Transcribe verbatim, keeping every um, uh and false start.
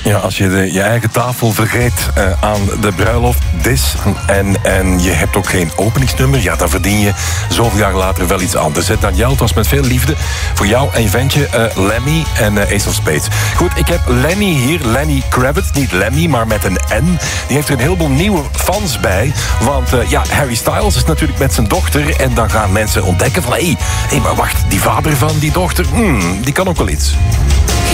Ja, als je de, je eigen tafel vergeet uh, aan de bruiloftdis en, en je hebt ook geen openingsnummer, ja, dan verdien je zoveel jaar later wel iets anders. Hè. Daniel, het was met veel liefde voor jou en je ventje uh, Lemmy en uh, Ace of Spades. Goed, ik heb Lenny hier, Lenny Kravitz, niet Lemmy, maar met een N. Die heeft er een heleboel nieuwe fans bij, want uh, ja, Harry Styles is natuurlijk met zijn dochter en dan gaan mensen ontdekken van, hé, hey, hey, maar wacht, die vader van die dochter, hmm, die kan ook wel iets.